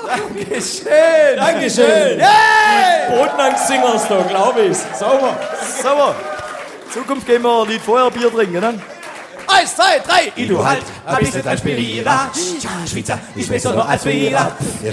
Dankeschön. Dankeschön. Yay! Bodenangst-Singers da, glaube ich. Sauber. Sauber. Zukunft gehen wir ein Lied vorher Bier trinken, ne? 1, 2, 3. Du halt, ein bisschen ein Spirira. Schweizer, ich weiß doch noch als Spirira.